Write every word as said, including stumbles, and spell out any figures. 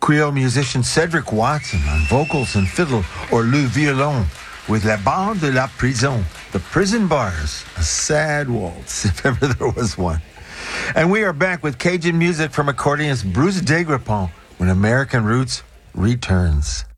Creole musician Cedric Watson on vocals and fiddle, or Le Violon with La Bande de la Prison, the prison bars, a sad waltz if ever there was one. And we are back with Cajun music from accordionist Bruce Degrepont when American Roots returns.